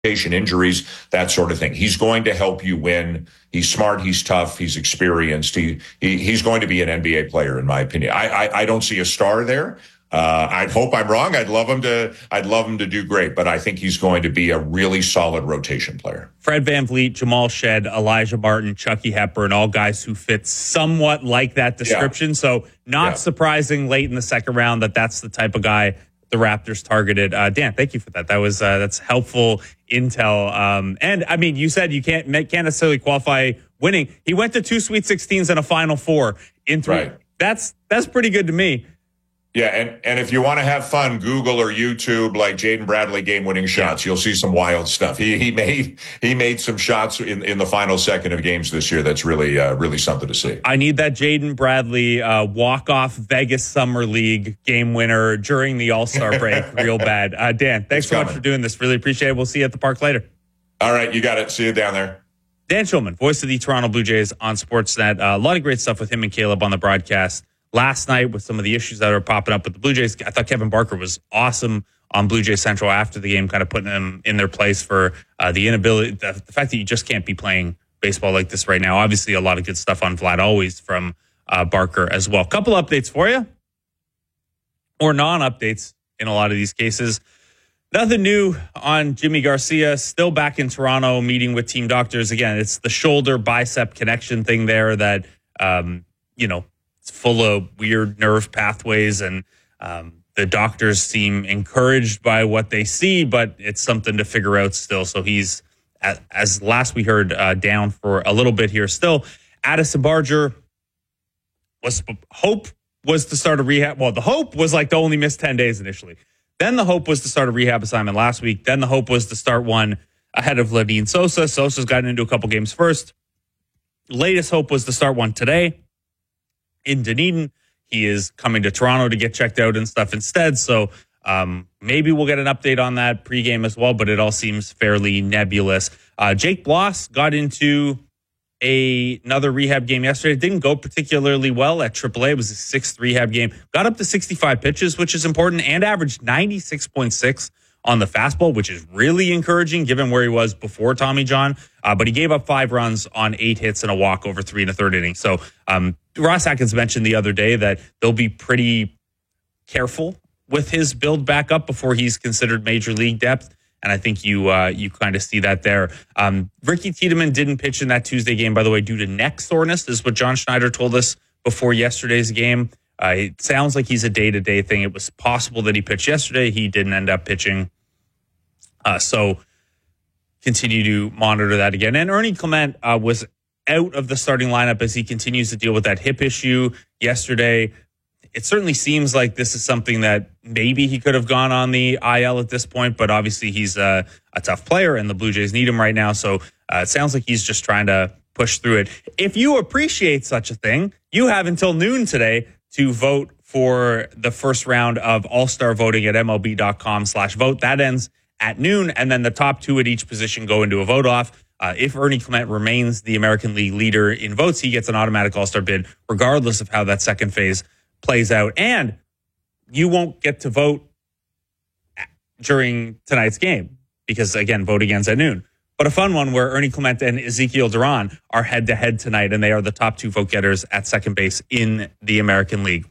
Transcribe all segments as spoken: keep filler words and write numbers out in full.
injuries, that sort of thing. He's going to help you win. He's smart. He's tough. He's experienced. He, he he's going to be an N B A player, in my opinion. I I, I don't see a star there. Uh, I hope I'm wrong. I'd love him to. I'd love him to do great, but I think he's going to be a really solid rotation player. Fred VanVleet, Jamal Shed, Elijah Martin, Chucky Hepburn, all guys who fit somewhat like that description. Yeah. So not yeah. surprising late in the second round that that's the type of guy the Raptors targeted. Uh, Dan, thank you for that. That was uh, that's helpful intel. Um, and I mean, you said you can't can't necessarily qualify winning. He went to two Sweet sixteens and a Final Four in three. Right. That's that's pretty good to me. Yeah, and, and if you want to have fun, Google or YouTube like Jaden Bradley game-winning shots. You'll see some wild stuff. He he made he made some shots in, in the final second of games this year. That's really uh, really something to see. I need that Jaden Bradley uh, walk-off Vegas Summer League game winner during the All-Star break real bad. Uh, Dan, thanks it's so coming. much for doing this. Really appreciate it. We'll see you at the park later. All right, you got it. See you down there. Dan Shulman, voice of the Toronto Blue Jays on Sportsnet. Uh, a lot of great stuff with him and Caleb on the broadcast last night with some of the issues that are popping up with the Blue Jays. I thought Kevin Barker was awesome on Blue Jays Central after the game, kind of putting them in their place for uh, the inability, the, the fact that you just can't be playing baseball like this right now. Obviously, a lot of good stuff on Vlad always from uh, Barker as well. Couple updates for you, or non-updates in a lot of these cases. Nothing new on Jimmy Garcia, still back in Toronto meeting with team doctors. Again, it's the shoulder bicep connection thing there that, um, you know, it's full of weird nerve pathways, and um, the doctors seem encouraged by what they see, but it's something to figure out still. So he's, as last we heard, uh, down for a little bit here still. Addison Barger was hope was to start a rehab. Well, the hope was like to only miss ten days initially. Then the hope was to start a rehab assignment last week. Then the hope was to start one ahead of Ledin Sosa. Sosa's gotten into a couple games first. Latest hope was to start one today in Dunedin. He is coming to Toronto to get checked out and stuff instead. So um, maybe we'll get an update on that pregame as well, but it all seems fairly nebulous. Uh, Jake Bloss got into a, another rehab game yesterday. It didn't go particularly well at triple A. It was a sixth rehab game. Got up to sixty-five pitches, which is important, and averaged ninety-six point six on the fastball, which is really encouraging given where he was before Tommy John. Uh, but he gave up five runs on eight hits and a walk over three and a third innings. So um, Ross Atkins mentioned the other day that they'll be pretty careful with his build back up before he's considered major league depth. And I think you uh, you kind of see that there. Um, Ricky Tiedemann didn't pitch in that Tuesday game, by the way, due to neck soreness, is what John Schneider told us before yesterday's game. Uh, it sounds like he's a day-to-day thing. It was possible that he pitched yesterday. He didn't end up pitching. Uh, so continue to monitor that again. And Ernie Clement uh, was out of the starting lineup as he continues to deal with that hip issue yesterday. It certainly seems like this is something that maybe he could have gone on the I L at this point, but obviously he's a, a tough player and the Blue Jays need him right now. So uh, it sounds like he's just trying to push through it. If you appreciate such a thing, you have until noon today to vote for the first round of All-Star voting at MLB.com slash vote. That ends at noon, and then the top two at each position go into a vote-off. Uh, if Ernie Clement remains the American League leader in votes, he gets an automatic All-Star bid, regardless of how that second phase plays out. And you won't get to vote during tonight's game because, again, voting ends at noon. But a fun one where Ernie Clement and Ezekiel Duran are head-to-head tonight, and they are the top two vote-getters at second base in the American League.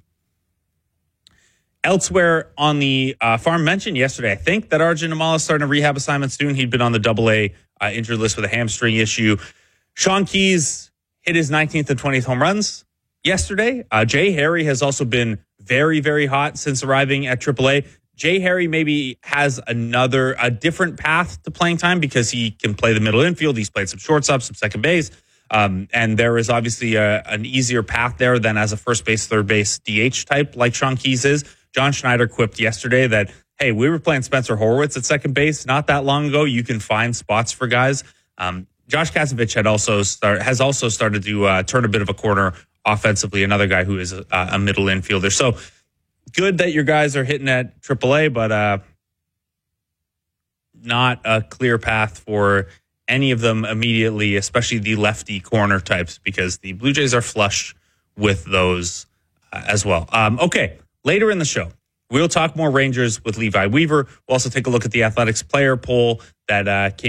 Elsewhere on the uh, farm, mentioned yesterday, I think that Arjun Nimmala is starting a rehab assignment soon. He'd been on the double A uh, injured list with a hamstring issue. Sean Keyes hit his nineteenth and twentieth home runs yesterday. Uh, Jay Harry has also been very, very hot since arriving at triple A. Jay Harry maybe has another, a different path to playing time because he can play the middle infield. He's played some shortstop, some second base. Um, and there is obviously a, an easier path there than as a first base, third base D H type like Sean Keyes is. John Schneider quipped yesterday that, hey, we were playing Spencer Horwitz at second base not that long ago. You can find spots for guys. Um, Josh Kasevich had also start, has also started to uh, turn a bit of a corner offensively, another guy who is a, a middle infielder. So good that your guys are hitting at triple A, but uh, not a clear path for any of them immediately, especially the lefty corner types, because the Blue Jays are flush with those uh, as well. Um, okay. Later in the show, We'll talk more Rangers with Levi Weaver. We'll also take a look at the Athletics player poll that uh, came